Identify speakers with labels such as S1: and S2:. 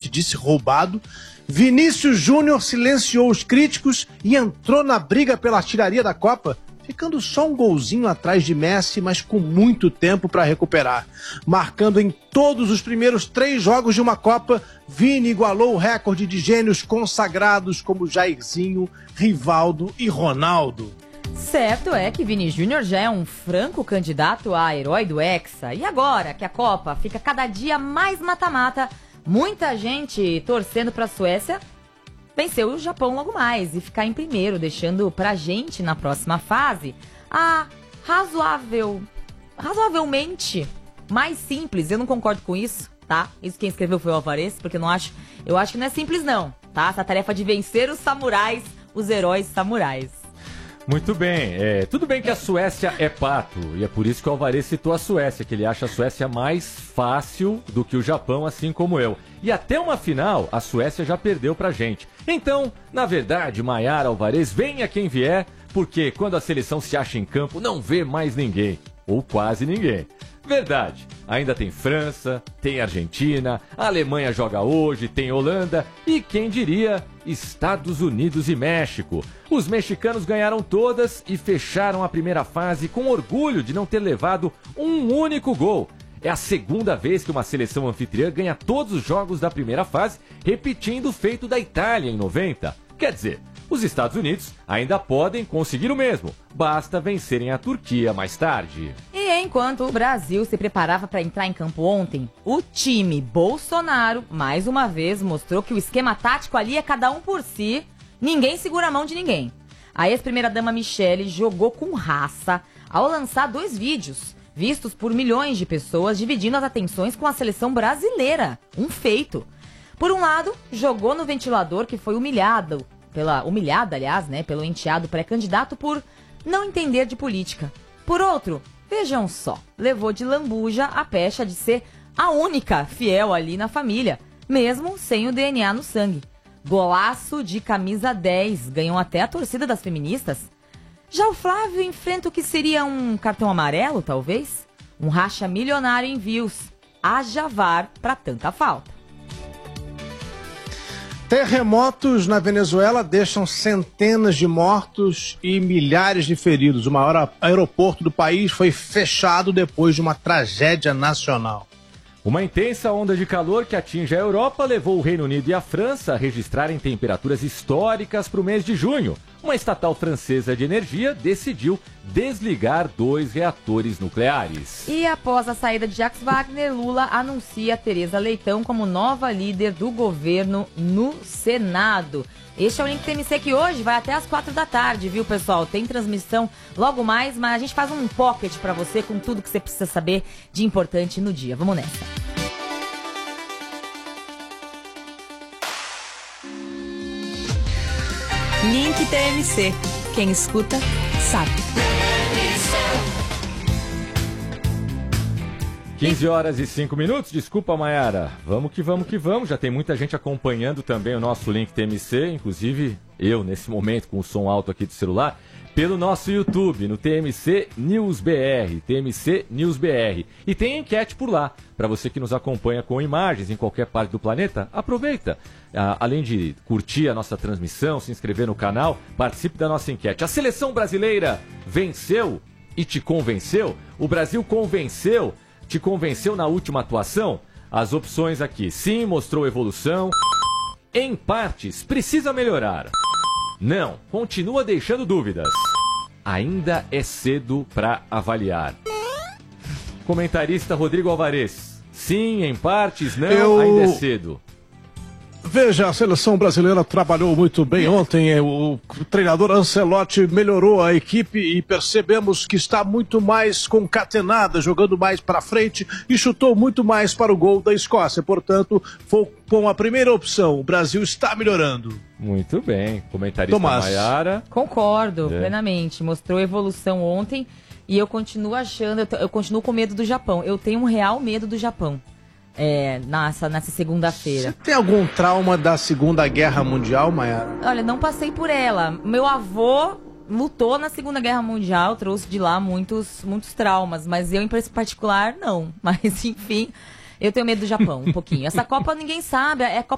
S1: disse roubado. Vinícius Júnior silenciou os críticos e entrou na briga pela artilharia da Copa, ficando só um golzinho atrás de Messi, mas com muito tempo para recuperar. Marcando em todos os primeiros 3 jogos de uma Copa, Vini igualou o recorde de gênios consagrados como Jairzinho, Rivaldo e Ronaldo.
S2: Certo é que Vini Júnior já é um franco candidato a herói do Hexa. E agora que a Copa fica cada dia mais mata-mata, muita gente torcendo para a Suécia vencer o Japão logo mais e ficar em primeiro, deixando pra gente na próxima fase a razoavelmente mais simples. Eu não concordo com isso, tá? Isso quem escreveu foi o Alvarez, porque eu acho que não é simples não, tá? Essa tarefa de vencer os samurais, os heróis samurais.
S3: Muito bem, tudo bem que a Suécia é pato, e é por isso que o Alvarez citou a Suécia, que ele acha a Suécia mais fácil do que o Japão, assim como eu. E até uma final, a Suécia já perdeu pra gente. Então, na verdade, Maiara, Alvarez, venha quem vier, porque quando a seleção se acha em campo, não vê mais ninguém, ou quase ninguém. Verdade, ainda tem França, tem Argentina, a Alemanha joga hoje, tem Holanda e, quem diria, Estados Unidos e México. Os mexicanos ganharam todas e fecharam a primeira fase com orgulho de não ter levado um único gol. É a segunda vez que uma seleção anfitriã ganha todos os jogos da primeira fase, repetindo o feito da Itália em 90. Quer dizer, os Estados Unidos ainda podem conseguir o mesmo, basta vencerem a Turquia mais tarde.
S2: E enquanto o Brasil se preparava para entrar em campo ontem, o time Bolsonaro, mais uma vez, mostrou que o esquema tático ali é cada um por si, ninguém segura a mão de ninguém. A ex-primeira-dama Michele jogou com raça ao lançar 2 vídeos, vistos por milhões de pessoas, dividindo as atenções com a seleção brasileira. Um feito. Por um lado, jogou no ventilador que foi humilhada, pelo enteado pré-candidato por não entender de política. Por outro, vejam só, levou de lambuja a pecha de ser a única fiel ali na família, mesmo sem o DNA no sangue. Golaço de camisa 10, ganhou até a torcida das feministas. Já o Flávio enfrenta o que seria um cartão amarelo, talvez? Um racha milionário em views. Haja VAR pra tanta falta.
S1: Terremotos na Venezuela deixam centenas de mortos e milhares de feridos. O maior aeroporto do país foi fechado depois de uma tragédia nacional.
S3: Uma intensa onda de calor que atinge a Europa levou o Reino Unido e a França a registrarem temperaturas históricas para o mês de junho. Uma estatal francesa de energia decidiu desligar 2 reatores nucleares.
S2: E após a saída de Jacques Wagner, Lula anuncia Tereza Leitão como nova líder do governo no Senado. Este é o Link TMC que hoje vai até às 4 da tarde, viu, pessoal? Tem transmissão logo mais, mas a gente faz um pocket pra você com tudo que você precisa saber de importante no dia. Vamos nessa.
S4: Link TMC. Quem escuta, sabe.
S3: 15h05. Desculpa, Maiara. Vamos que vamos que vamos. Já tem muita gente acompanhando também o nosso Link TMC, inclusive eu, nesse momento, com o som alto aqui do celular, pelo nosso YouTube, no TMC News BR, TMC News BR. E tem enquete por lá, para você que nos acompanha com imagens em qualquer parte do planeta, aproveita. Além de curtir a nossa transmissão, se inscrever no canal, participe da nossa enquete. A seleção brasileira venceu e te convenceu? O Brasil te convenceu na última atuação? As opções aqui: sim, mostrou evolução. Em partes, precisa melhorar. Não, continua deixando dúvidas. Ainda é cedo para avaliar. Comentarista Rodrigo Alvarez: sim, em partes, não, ainda é cedo.
S1: Veja, a seleção brasileira trabalhou muito bem ontem. O treinador Ancelotti melhorou a equipe e percebemos que está muito mais concatenada, jogando mais para frente e chutou muito mais para o gol da Escócia. Portanto, foi com a primeira opção. O Brasil está melhorando.
S3: Muito bem. Comentarista Maiara.
S2: Concordo plenamente. Mostrou evolução ontem e eu continuo achando, eu continuo com medo do Japão. Eu tenho um real medo do Japão. Nessa segunda-feira.
S1: Você tem algum trauma da Segunda Guerra Mundial, Maiara?
S2: Olha, não passei por ela. Meu avô lutou na Segunda Guerra Mundial, trouxe de lá muitos traumas, mas eu, em particular, não. Mas, enfim, eu tenho medo do Japão, um pouquinho. Essa Copa ninguém sabe, é Copa